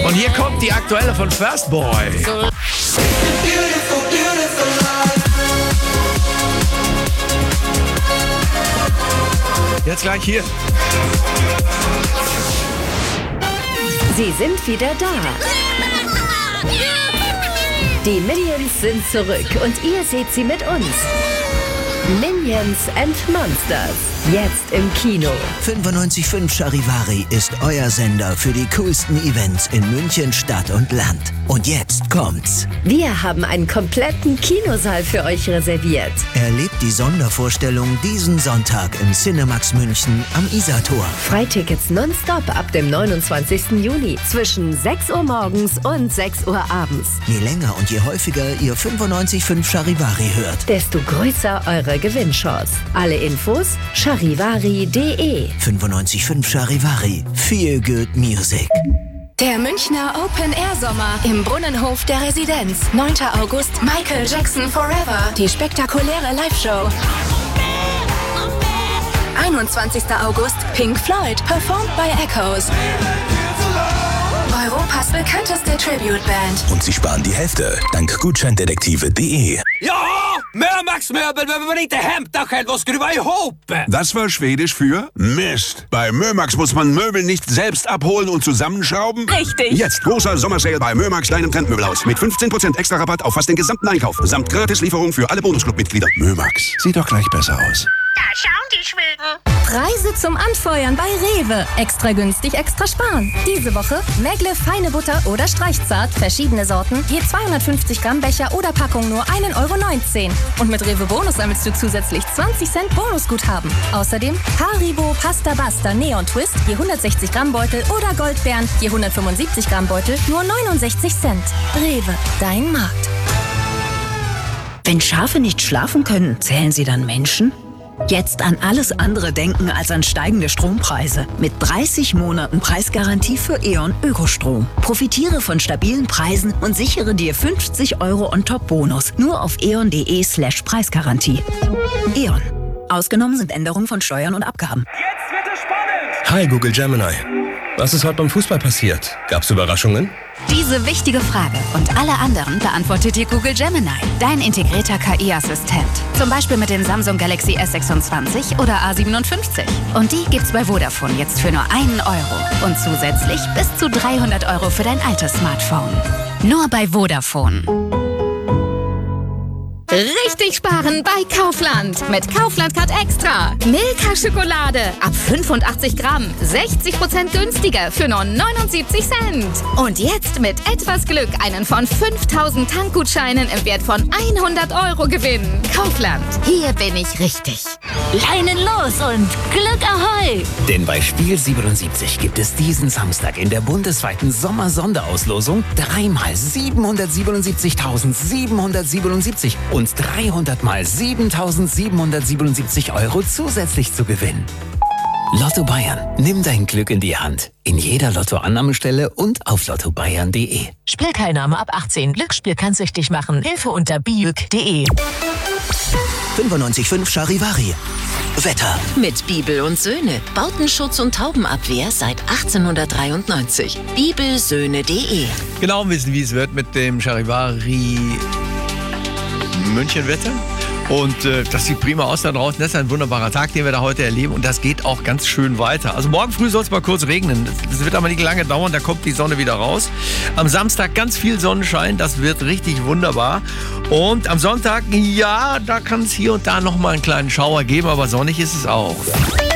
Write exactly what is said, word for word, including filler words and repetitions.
Und hier kommt die aktuelle von First Boy. Jetzt gleich hier. Sie sind wieder da. Die Minions sind zurück und ihr seht sie mit uns. Minions and Monsters. Jetzt im Kino. fünfundneunzig Komma fünf Charivari ist euer Sender für die coolsten Events in München, Stadt und Land. Und jetzt kommt's. Wir haben einen kompletten Kinosaal für euch reserviert. Erlebt die Sondervorstellung diesen Sonntag im Cinemax München am Isartor. Freitickets nonstop ab dem neunundzwanzigsten Juni zwischen sechs Uhr morgens und sechs Uhr abends. Je länger und je häufiger ihr fünfundneunzig Komma fünf Charivari hört, desto größer eure Gewinnchance. Alle Infos charivari punkt de. fünfundneunzig Komma fünf Charivari. Feel good music. Der Münchner Open-Air-Sommer im Brunnenhof der Residenz. neunter August, Michael Jackson Forever. Die spektakuläre Live-Show. einundzwanzigster August, Pink Floyd, performed by Echoes. Europas bekannteste Tribute-Band. Und Sie sparen die Hälfte dank Gutscheindetektive punkt de. Ja, Mömax-Möbel, wenn wir nicht hämta was skruva ihop. Das war Schwedisch für Mist. Bei Mömax muss man Möbel nicht selbst abholen und zusammenschrauben. Richtig. Jetzt großer Sommersale bei Mömax, deinem Trendmöbelhaus. Mit fünfzehn Prozent extra Rabatt auf fast den gesamten Einkauf. Samt Gratislieferung für alle Bonusclub-Mitglieder. Mömax, sieht doch gleich besser aus. Da schauen die Schweden. Preise zum Anfeuern bei Rewe. Extra günstig, extra sparen. Diese Woche Megle feine Butter oder Streichzart, verschiedene Sorten, je zweihundertfünfzig Gramm Becher oder Packung nur ein Euro neunzehn. Und mit Rewe Bonus sammelst du zusätzlich zwanzig Cent Bonusguthaben. Außerdem Haribo Pasta Basta Neon Twist, je hundertsechzig Gramm Beutel oder Goldbeeren, je hundertfünfundsiebzig Gramm Beutel, nur neunundsechzig Cent. Rewe, dein Markt. Wenn Schafe nicht schlafen können, zählen sie dann Menschen? Jetzt an alles andere denken als an steigende Strompreise. Mit dreißig Monaten Preisgarantie für E.ON Ökostrom. Profitiere von stabilen Preisen und sichere dir fünfzig Euro on-top-Bonus. Nur auf eon.de slash Preisgarantie. E.ON. Ausgenommen sind Änderungen von Steuern und Abgaben. Jetzt wird es spannend. Hi Google Gemini. Was ist heute beim Fußball passiert? Gab's Überraschungen? Diese wichtige Frage und alle anderen beantwortet dir Google Gemini, dein integrierter K I-Assistent. Zum Beispiel mit den Samsung Galaxy S sechsundzwanzig oder A siebenundfünfzig. Und die gibt's bei Vodafone jetzt für nur einen Euro. Und zusätzlich bis zu dreihundert Euro für dein altes Smartphone. Nur bei Vodafone. Richtig sparen bei Kaufland. Mit Kaufland Card Extra. Milka Schokolade ab fünfundachtzig Gramm. sechzig Prozent günstiger für nur neunundsiebzig Cent. Und jetzt mit etwas Glück einen von fünftausend Tankgutscheinen im Wert von hundert Euro gewinnen. Kaufland. Hier bin ich richtig. Leinen los und Glück ahoi! Denn bei Spiel siebenundsiebzig gibt es diesen Samstag in der bundesweiten Sommer-Sonderauslosung dreimal siebenhundertsiebenundsiebzigtausendsiebenhundertsiebenundsiebzig und dreihundert mal siebentausendsiebenhundertsiebenundsiebzig Euro zusätzlich zu gewinnen. Lotto Bayern. Nimm dein Glück in die Hand. In jeder Lottoannahmestelle und auf lotto bayern punkt de. Spielteilnahme ab achtzehn. Glücksspiel kann süchtig machen. Hilfe unter biüg punkt de. fünfundneunzig Komma fünf Charivari. Wetter. Mit Bibel und Söhne. Bautenschutz und Taubenabwehr seit achtzehnhundertdreiundneunzig. bibelsöhne punkt de. Genau wissen, wie es wird mit dem Charivari Münchenwetter. Und äh, das sieht prima aus da draußen. Das ist ein wunderbarer Tag, den wir da heute erleben. Und das geht auch ganz schön weiter. Also morgen früh soll es mal kurz regnen. Das wird aber nicht lange dauern, da kommt die Sonne wieder raus. Am Samstag ganz viel Sonnenschein, das wird richtig wunderbar. Und am Sonntag, ja, da kann es hier und da nochmal einen kleinen Schauer geben, aber sonnig ist es auch.